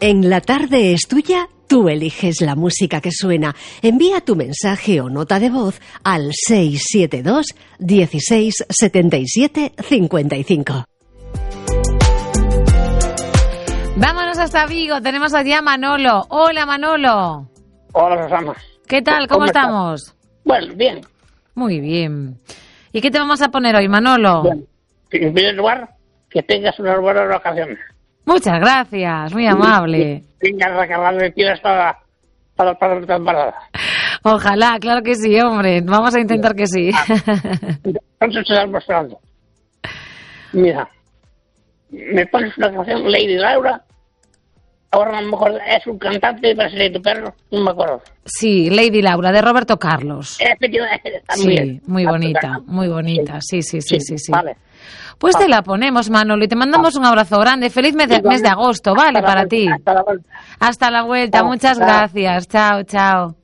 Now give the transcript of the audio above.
En La Tarde es Tuya, tú eliges la música que suena. Envía tu mensaje o nota de voz al 672 16 77 55. Vámonos hasta Vigo, tenemos allí a Manolo. Hola, Manolo. Hola, Susana. ¿Qué tal? ¿Cómo estamos? Bueno, bien. Muy bien. ¿Y qué te vamos a poner hoy, Manolo? Bueno, en primer lugar, que tengas unas buenas vacaciones. Muchas gracias, muy amable. Tengas recargado de pilas para la temporada. Ojalá, claro que sí, hombre. Vamos a intentar que sí. Entonces te estás mostrando. Mira, me pones una canción, Lady Laura. Ahora a lo mejor es un cantante brasileño, tu perro, no me acuerdo. Sí, Lady Laura, de Roberto Carlos. Sí, muy bonita, muy bonita. Sí. Vale. Pues te la ponemos, Manolo, y te mandamos un abrazo grande. Feliz mes de agosto, ¿vale? Para ti. Hasta la vuelta. Hasta la vuelta, muchas gracias. Chao, chao.